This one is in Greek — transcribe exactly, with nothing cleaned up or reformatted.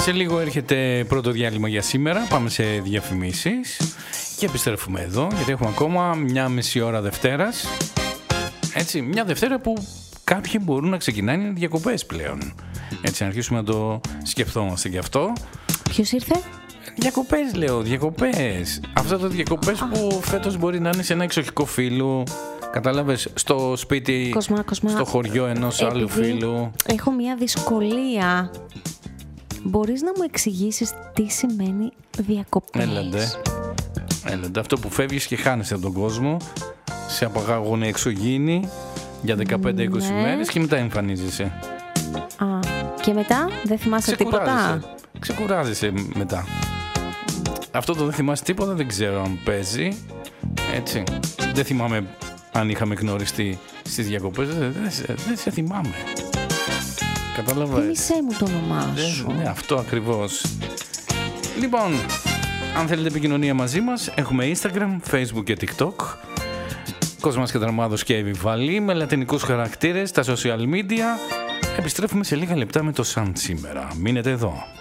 Σε λίγο έρχεται πρώτο διάλειμμα για σήμερα. Πάμε σε διαφημίσεις και επιστρέφουμε εδώ, γιατί έχουμε ακόμα μια μισή ώρα Δευτέρας. Έτσι, μια Δευτέρα που κάποιοι μπορούν να ξεκινάνε διακοπές πλέον. Έτσι, να αρχίσουμε να το σκεφτόμαστε γι' αυτό. Ποιος ήρθε? Διακοπές λέω, διακοπές. Αυτά τα διακοπές που φέτος μπορεί να είναι σε ένα εξοχικό φίλου. Κατάλαβες, στο σπίτι, Κοσμά, Κοσμά, στο χωριό ενός άλλου φίλου. Έχω μια δυσκολία. Μπορείς να μου εξηγήσεις τι σημαίνει διακοπές? Έλαντε. Έλαντε. Αυτό που φεύγεις και χάνεσαι από τον κόσμο, σε απαγάγουν εξωγήινοι για δεκαπέντε είκοσι ναι. μέρες και μετά εμφανίζεσαι. Α, και μετά δεν θυμάσαι τίποτα? Ξεκουράζεσαι μετά. Αυτό το δεν θυμάσαι τίποτα δεν ξέρω αν παίζει. Έτσι. Δεν θυμάμαι αν είχαμε γνωριστεί στις διακοπές. Δεν, δεν, δεν, δεν σε θυμάμαι. Κατάλαβες. Θύμισέ μου το όνομά σου. Ναι, αυτό ακριβώς. Λοιπόν, αν θέλετε επικοινωνία μαζί μας, έχουμε Instagram, Facebook και TikTok. Κόσμας και Δραμάδος και Εβιβαλή με λατινικούς χαρακτήρες, τα social media. Επιστρέφουμε σε λίγα λεπτά με το Sun σήμερα. Μείνετε εδώ.